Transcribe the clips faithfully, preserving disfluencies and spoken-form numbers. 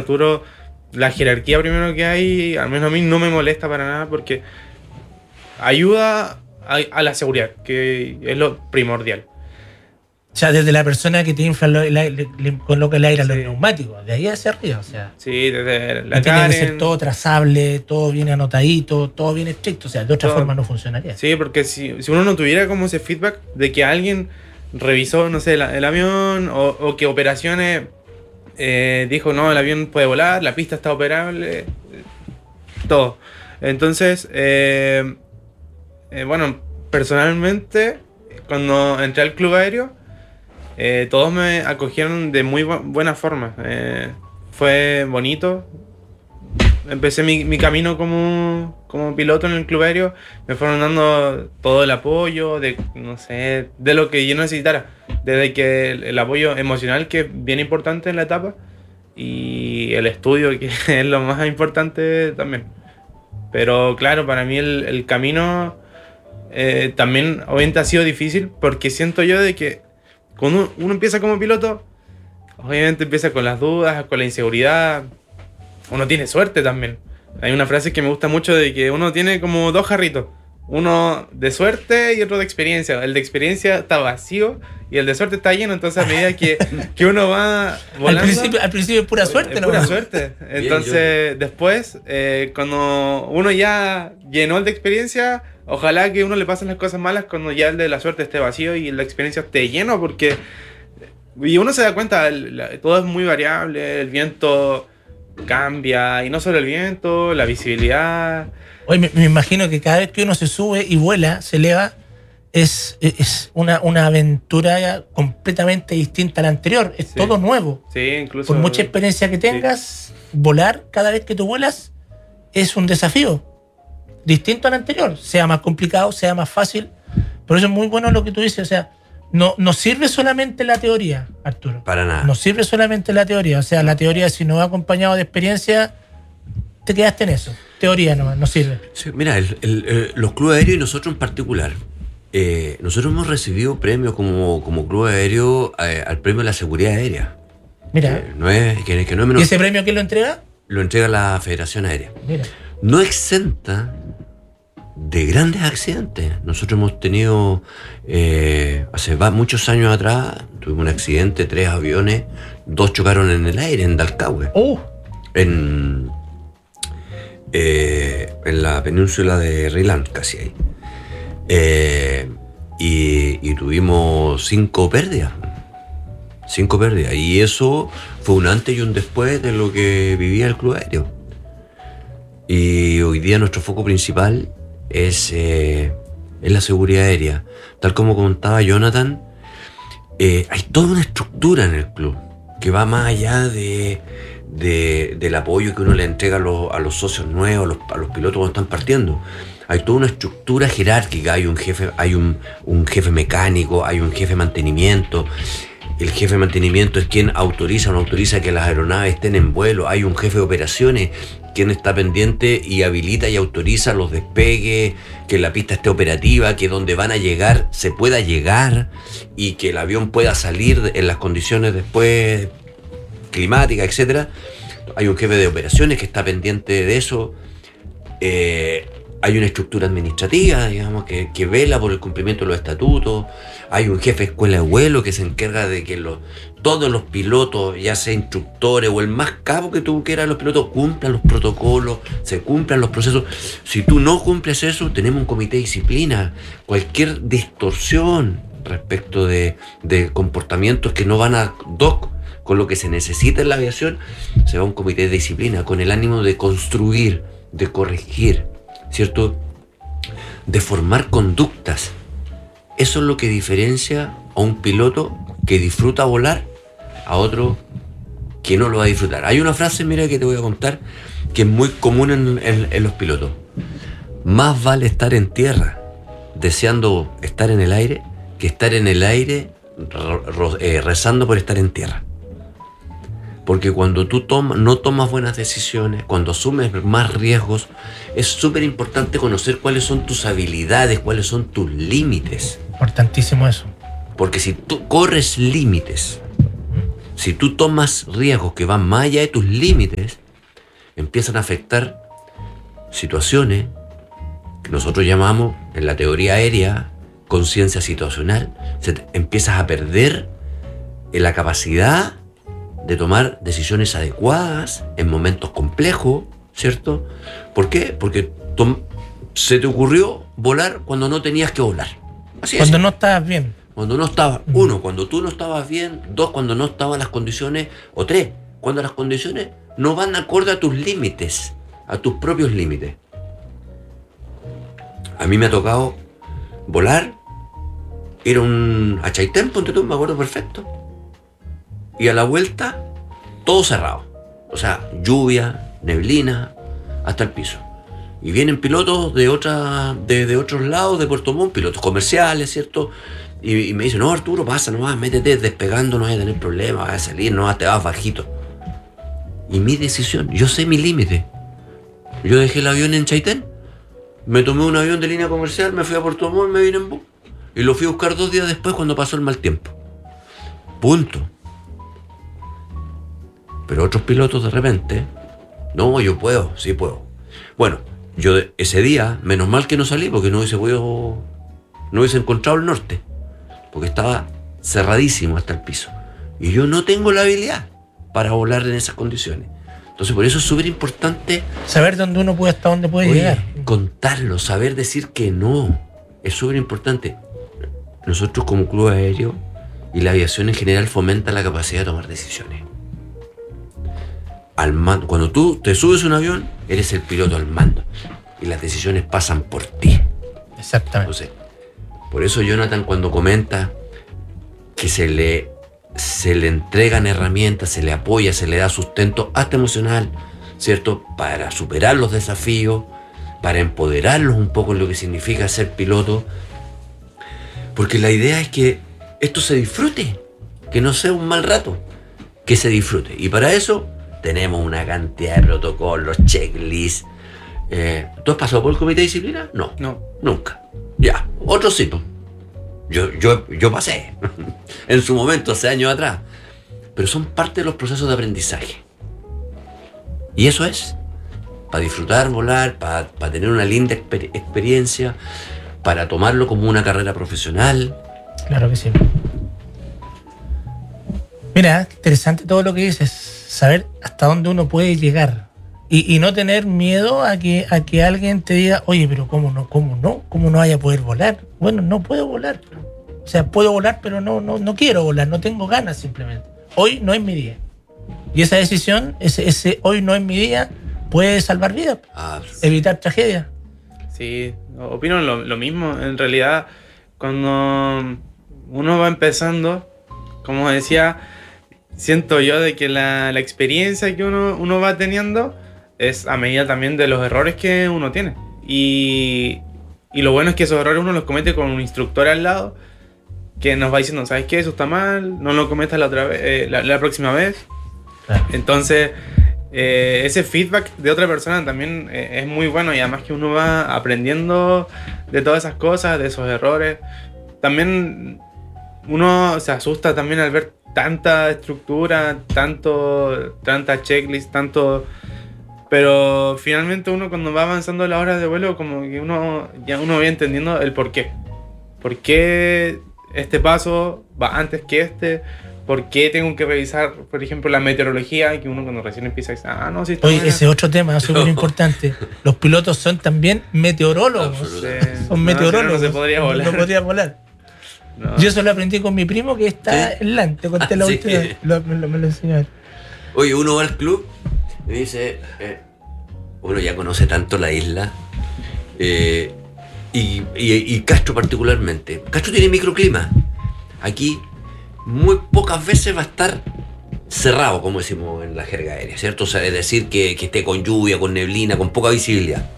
Arturo, la jerarquía primero que hay, al menos a mí no me molesta para nada porque ayuda a, a la seguridad, que es lo primordial. O sea, desde la persona que te infla, lo, la, le, le coloca el aire sí. a los neumáticos, de ahí hacia arriba, o sea. Sí, desde la tiene que ser todo trazable, todo bien anotadito, todo bien estricto, o sea, de otra todo. forma no funcionaría. Sí, porque si, si uno no tuviera como ese feedback de que alguien revisó, no sé, el, el avión o, o que operaciones eh, dijo, no, el avión puede volar, la pista está operable, todo. Entonces, eh, eh, bueno, personalmente, cuando entré al club aéreo, Eh, todos me acogieron de muy bu- buena forma. Eh, fue bonito. Empecé mi, mi camino como, como piloto en el club aéreo. Me fueron dando todo el apoyo, de, no sé, de lo que yo necesitara. Desde que el, el apoyo emocional, que es bien importante en la etapa, y el estudio, que es lo más importante también. Pero claro, para mí el, el camino eh, también obviamente ha sido difícil, porque siento yo de que cuando uno empieza como piloto, obviamente empieza con las dudas, con la inseguridad. Uno tiene suerte también. Hay una frase que me gusta mucho de que uno tiene como dos jarritos. Uno de suerte y otro de experiencia. El de experiencia está vacío y el de suerte está lleno. Entonces a medida que, que uno va volando... Al principio, al principio es pura suerte, es ¿no? Pura suerte. Entonces Bien, después, eh, cuando uno ya llenó el de experiencia... Ojalá que a uno le pasen las cosas malas cuando ya el de la suerte esté vacío y la experiencia esté lleno, porque y uno se da cuenta, el, la, todo es muy variable, el viento cambia, y no solo el viento, la visibilidad. Oye, me, me imagino que cada vez que uno se sube y vuela, se eleva, es, es una, una aventura completamente distinta a la anterior, es sí. todo nuevo. Sí, incluso. Por mucha experiencia que tengas, sí. volar cada vez que tú vuelas es un desafío. Distinto al anterior, sea más complicado, sea más fácil. Por eso es muy bueno lo que tú dices, o sea, no, no sirve solamente la teoría, Arturo. Para nada. No sirve solamente la teoría, o sea, la teoría si no va acompañado de experiencia, te quedaste en eso. Teoría nomás, no sirve. Sí, mira, el, el, el, los clubes aéreos y nosotros en particular, eh, nosotros hemos recibido premios como, como club aéreo eh, al premio de la seguridad aérea. Mira. Eh, no es, que, que no es menor. ¿Y ese premio quién lo entrega? Lo entrega la Federación Aérea. Mira. No exenta de grandes accidentes. Nosotros hemos tenido, eh, hace muchos años atrás, tuvimos un accidente, tres aviones, dos chocaron en el aire, en Dalcahue. Oh. En, eh, en la península de Rilán, casi ahí. Eh, y, y tuvimos cinco pérdidas. Cinco pérdidas. Y eso fue un antes y un después de lo que vivía el club aéreo. Y hoy día nuestro foco principal es, eh, es la seguridad aérea. Tal como contaba Jonathan, eh, hay toda una estructura en el club que va más allá de, de, del apoyo que uno le entrega a los, a los socios nuevos, a los, a los pilotos cuando están partiendo. Hay toda una estructura jerárquica, hay un jefe, hay un, un jefe mecánico, hay un jefe de mantenimiento. El jefe de mantenimiento es quien autoriza o no autoriza que las aeronaves estén en vuelo. Hay un jefe de operaciones, quien está pendiente y habilita y autoriza los despegues, que la pista esté operativa, que donde van a llegar se pueda llegar y que el avión pueda salir en las condiciones después climáticas, etcétera. Hay un jefe de operaciones que está pendiente de eso. Eh, hay una estructura administrativa, digamos, que, que vela por el cumplimiento de los estatutos. Hay un jefe de escuela de vuelo que se encarga de que los, todos los pilotos, ya sea instructores o el más cabo que tú quieras, los pilotos cumplan los protocolos, se cumplan los procesos. Si tú no cumples eso, tenemos un comité de disciplina. Cualquier distorsión respecto de, de comportamientos que no van a doc con lo que se necesita en la aviación, se va a un comité de disciplina con el ánimo de construir, de corregir, ¿cierto? De formar conductas. Eso es lo que diferencia a un piloto que disfruta volar a otro que no lo va a disfrutar. Hay una frase, mira, que te voy a contar, que es muy común en, en, en los pilotos. Más vale estar en tierra deseando estar en el aire que estar en el aire eh, rezando por estar en tierra. Porque cuando tú tomas, no tomas buenas decisiones, cuando asumes más riesgos, es súper importante conocer cuáles son tus habilidades, cuáles son tus límites. Importantísimo eso. Porque si tú corres límites si tú tomas riesgos que van más allá de tus límites, empiezan a afectar situaciones que nosotros llamamos, en la teoría aérea, conciencia situacional. Se te, empiezas a perder en la capacidad de tomar decisiones adecuadas en momentos complejos, ¿cierto? ¿Por qué? Porque tom- se te ocurrió volar cuando no tenías que volar. Así es. Cuando no estabas bien. Cuando no estabas, uno, cuando tú no estabas bien, dos, cuando no estaban las condiciones, o tres, cuando las condiciones no van acorde a tus límites, a tus propios límites. A mí me ha tocado volar, ir a un a Chaitén, ponte tú, me acuerdo perfecto, y a la vuelta, todo cerrado. O sea, lluvia, neblina, hasta el piso. Y vienen pilotos de, otra, de, de otros lados de Puerto Montt, pilotos comerciales, ¿cierto? Y, y me dicen, no, Arturo, pasa nomás, métete despegando, no vas a tener problemas, vas a salir, no te vas bajito. Y mi decisión, yo sé mi límite. Yo dejé el avión en Chaitén, me tomé un avión de línea comercial, me fui a Puerto Montt, me vine en bus. Y lo fui a buscar dos días después cuando pasó el mal tiempo. Punto. Pero otros pilotos de repente, no, yo puedo, sí puedo. Bueno, yo ese día, menos mal que no salí porque no hubiese podido, no hubiese encontrado el norte. Porque estaba cerradísimo hasta el piso. Y yo no tengo la habilidad para volar en esas condiciones. Entonces por eso es súper importante saber dónde uno puede, hasta dónde puede oye, llegar. Contarlo, saber decir que no. Es súper importante. Nosotros como club aéreo y la aviación en general fomenta la capacidad de tomar decisiones. Al mando, cuando tú te subes a un avión, eres el piloto al mando. Y las decisiones pasan por ti. Exactamente. Entonces, por eso Jonathan cuando comenta que se le, se le entregan herramientas, se le apoya, se le da sustento hasta emocional, ¿cierto? Para superar los desafíos, para empoderarlos un poco en lo que significa ser piloto. Porque la idea es que esto se disfrute, que no sea un mal rato, que se disfrute. Y para eso tenemos una cantidad de protocolos, checklists. Eh, ¿Tú has pasado por el comité de disciplina? No. No. Nunca. Ya. Otros sí. Yo, yo, yo pasé. En su momento, hace años atrás. Pero son parte de los procesos de aprendizaje. Y eso es. Para disfrutar, volar, para, para tener una linda exper- experiencia, para tomarlo como una carrera profesional. Claro que sí. Mira, interesante todo lo que dices. Saber hasta dónde uno puede llegar. Y, y no tener miedo a que, a que alguien te diga, oye, pero ¿cómo no? ¿Cómo no? ¿Cómo no vaya a poder volar? Bueno, no puedo volar. O sea, puedo volar, pero no, no, no quiero volar, no tengo ganas simplemente. Hoy no es mi día. Y esa decisión, ese, ese hoy no es mi día, puede salvar vidas, Ah, evitar tragedias. Sí, opino lo, lo mismo. En realidad, cuando uno va empezando, como decía, siento yo de que la, la experiencia que uno, uno va teniendo es a medida también de los errores que uno tiene. Y, y lo bueno es que esos errores uno los comete con un instructor al lado que nos va diciendo, ¿sabes qué? Eso está mal, no lo cometas la, otra vez, eh, la, la próxima vez. Claro. Entonces, eh, ese feedback de otra persona también eh, es muy bueno y además que uno va aprendiendo de todas esas cosas, de esos errores. También uno se asusta también al ver tanta estructura, tanto, tanta checklist, tanto... Pero finalmente uno cuando va avanzando las horas de vuelo, como que uno ya uno va entendiendo el por qué. ¿Por qué este paso va antes que este? ¿Por qué tengo que revisar, por ejemplo, la meteorología? Que uno cuando recién empieza a decir, ah, no, sí está Oye, buena. ese otro tema súper importante. Los pilotos son también meteorólogos. Absolutamente. Sí. Son No, meteorólogos. si no, no se podría volar. No podría volar. No. Yo eso lo aprendí con mi primo que está ¿Sí? en LAN. Te conté la Ah, sí. última vez. Lo- me, lo, me lo enseñó él. Oye, uno va al club y dice, eh, uno ya conoce tanto la isla, eh, y, y, y Castro particularmente. Castro tiene microclima. Aquí muy pocas veces va a estar cerrado, como decimos en la jerga aérea, ¿cierto? O sea, es decir, que, que esté con lluvia, con neblina, con poca visibilidad.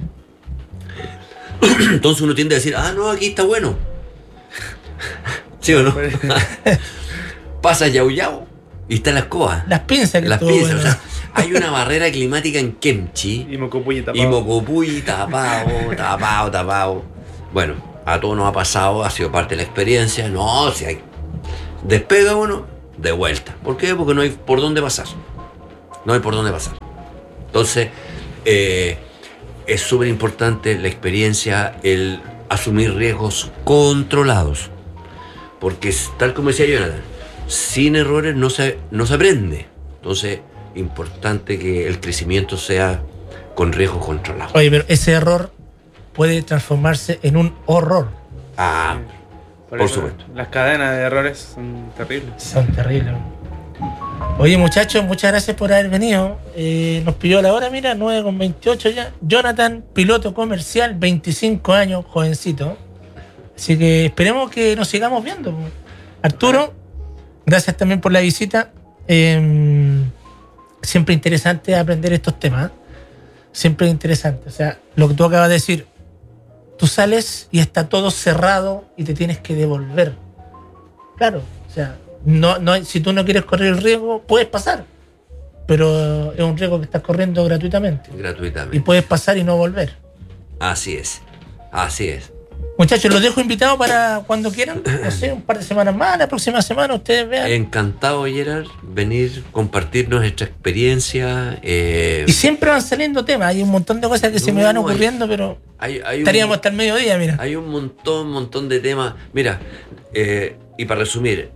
Entonces uno tiende a decir, ah, no, aquí está bueno. ¿Sí o no? Pasa Yau Yau y está la escoba. Las pinzas que Las todo pinzas, bueno. o sea, hay una barrera climática en Kemchi Y Mocopuy tapado. y Mocopuy tapado, tapado, tapado. Bueno, a todos nos ha pasado, ha sido parte de la experiencia. No, si hay. Despega uno, de vuelta. ¿Por qué? Porque no hay por dónde pasar. No hay por dónde pasar. Entonces, eh, es súper importante la experiencia, el asumir riesgos controlados. Porque, tal como decía Jonathan, sin errores no se, no se aprende. Entonces, importante que el crecimiento sea con riesgos controlados. Oye, pero ese error puede transformarse en un horror. Ah, Por, por eso, supuesto. Las cadenas de errores son terribles. Son terribles. Oye, muchachos, muchas gracias por haber venido. Eh, nos pidió la hora, mira, nueve con veintiocho ya. Jonathan, piloto comercial, veinticinco años, jovencito. Así que esperemos que nos sigamos viendo. Arturo, gracias también por la visita. Eh, siempre interesante aprender estos temas. Siempre interesante. O sea, lo que tú acabas de decir, tú sales y está todo cerrado y te tienes que devolver. Claro, o sea, no, no hay, si tú no quieres correr el riesgo, puedes pasar. Pero es un riesgo que estás corriendo gratuitamente. Gratuitamente. Y puedes pasar y no volver. Así es. Así es. Muchachos, los dejo invitados para cuando quieran, no sé, un par de semanas más, la próxima semana ustedes vean. Encantado, Gerard, venir, compartirnos nuestra experiencia. Eh, Y siempre van saliendo temas, hay un montón de cosas que se me No, van hay- ocurriendo, pero hay, hay estaríamos un, hasta el mediodía, mira. hay un montón, montón de temas. Mira, eh, y para resumir,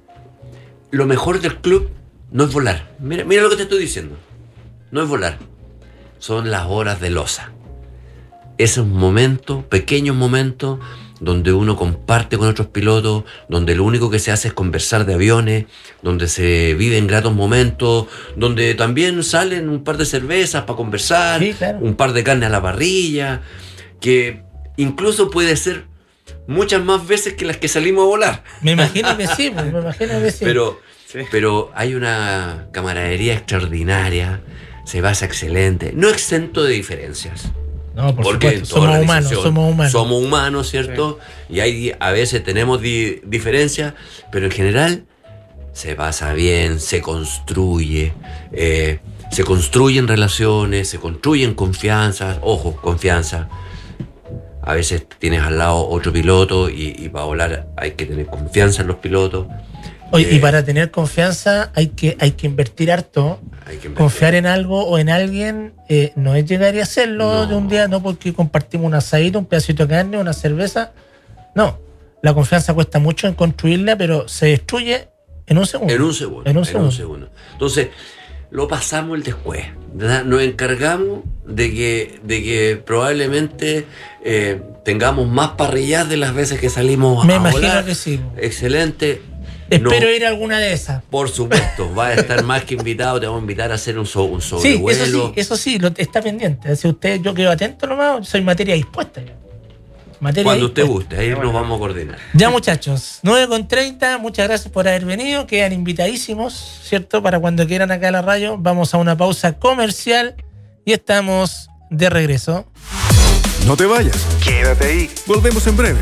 lo mejor del club no es volar. Mira, mira lo que te estoy diciendo. No es volar. Son las horas de loza. Esos momentos, pequeños momentos, donde uno comparte con otros pilotos, donde lo único que se hace es conversar de aviones, donde se viven gratos momentos, donde también salen un par de cervezas para conversar, Sí, claro. un par de carne a la parrilla, que incluso puede ser muchas más veces que las que salimos a volar. Me imagino que sí, pues, me imagino que sí. Pero, Sí. pero hay una camaradería extraordinaria, se basa excelente, no exento de diferencias. no, por Porque supuesto, en toda somos humanos, organización somos humanos. Somos humanos, ¿cierto? Y hay, a veces tenemos di- diferencias, pero en general se pasa bien, se construye, eh, se construyen relaciones, se construyen confianzas, ojo, confianza. A veces tienes al lado otro piloto y, y para volar hay que tener confianza en los pilotos. Oye, Eh, y para tener confianza hay que, hay que invertir harto. Hay que invertir. Confiar en algo o en alguien eh, no es llegar y hacerlo No. de un día, no porque compartimos un asadito, un pedacito de carne, una cerveza. No, la confianza cuesta mucho en construirla, pero se destruye en un segundo. En un segundo. En un segundo. Entonces, lo pasamos el después. ¿Verdad? Nos encargamos de que, de que probablemente eh, tengamos más parrillas de las veces que salimos Me a imagino volar. que sí. Excelente. Espero No, ir a alguna de esas. por supuesto, vas a estar más que invitado. Te vamos a invitar a hacer un, so, un Sí, sobrevuelo. eso sí, eso sí, lo, está pendiente. Si usted, yo quedo atento nomás, soy materia dispuesta. Yo. Materia Cuando usted dispuesta. guste, ahí Bueno. nos vamos a coordinar. Ya, muchachos, nueve con treinta, muchas gracias por haber venido, quedan invitadísimos, ¿cierto? Para cuando quieran acá a la radio, vamos a una pausa comercial y estamos de regreso. No te vayas. Quédate ahí. Volvemos en breve.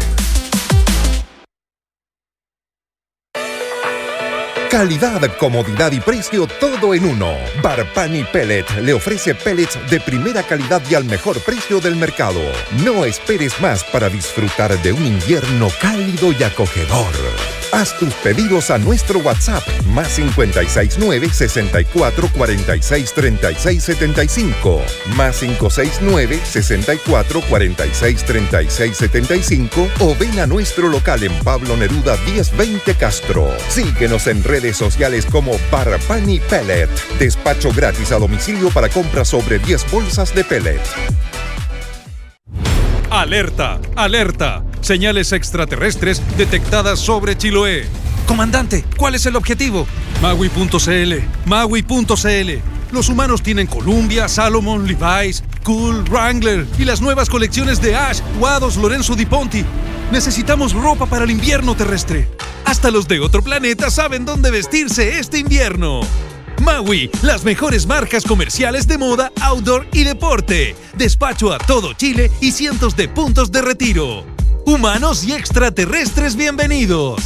Calidad, comodidad y precio todo en uno. Barpani Pellet le ofrece pellets de primera calidad y al mejor precio del mercado. No esperes más para disfrutar de un invierno cálido y acogedor. Haz tus pedidos a nuestro WhatsApp más cinco seis nueve, sesenta y cuatro, cuarenta y seis, treinta y seis, setenta y cinco, más cinco seis nueve, sesenta y cuatro, cuarenta y seis, treinta y seis, setenta y cinco o ven a nuestro local en Pablo Neruda diez veinte Castro. Síguenos en redes sociales como Barpani Pellet. Despacho gratis a domicilio para compra sobre diez bolsas de pellet. ¡Alerta! ¡Alerta! Señales extraterrestres detectadas sobre Chiloé. Comandante, ¿cuál es el objetivo? Maui punto c l, Maui punto c l. Los humanos tienen Columbia, Salomon, Levi's, Cool, Wrangler y las nuevas colecciones de Ash, Wados, Lorenzo Di Ponti. Necesitamos ropa para el invierno terrestre. Hasta los de otro planeta saben dónde vestirse este invierno. Maui, las mejores marcas comerciales de moda, outdoor y deporte. Despacho a todo Chile y cientos de puntos de retiro. Humanos y extraterrestres, bienvenidos.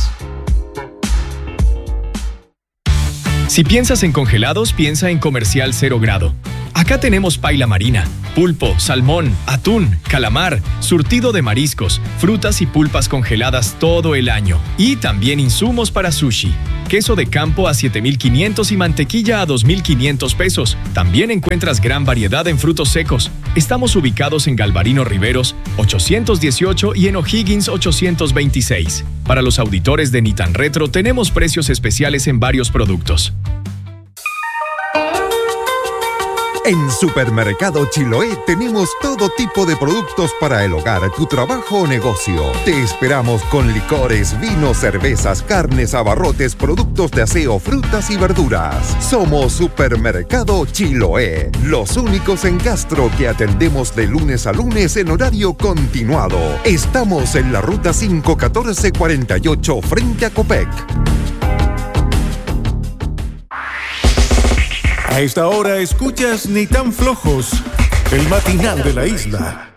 Si piensas en congelados, piensa en Comercial Cero Grado. Acá tenemos paila marina, pulpo, salmón, atún, calamar, surtido de mariscos, frutas y pulpas congeladas todo el año. Y también insumos para sushi. Queso de campo a siete mil quinientos y mantequilla a dos mil quinientos pesos. También encuentras gran variedad en frutos secos. Estamos ubicados en Galvarino Riveros ochocientos dieciocho y en O'Higgins ochocientos veintiséis. Para los auditores de Ni Tan Retro tenemos precios especiales en varios productos. En Supermercado Chiloé tenemos todo tipo de productos para el hogar, tu trabajo o negocio. Te esperamos con licores, vinos, cervezas, carnes, abarrotes, productos de aseo, frutas y verduras. Somos Supermercado Chiloé, los únicos en Castro que atendemos de lunes a lunes en horario continuado. Estamos en la ruta cinco catorce cuarenta y ocho frente a Copec. A esta hora escuchas Ni Tan Flojos, el matinal de la isla.